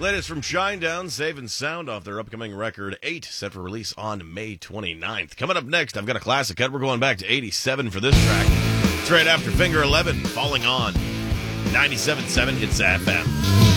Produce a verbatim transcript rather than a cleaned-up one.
latest from Shinedown, saving sound off their upcoming record eight, set for release on May twenty-ninth. Coming up next, I've got a classic cut. We're going back to eighty-seven for this track. Straight after Finger eleven, Falling On. ninety-seven point seven Hits F M.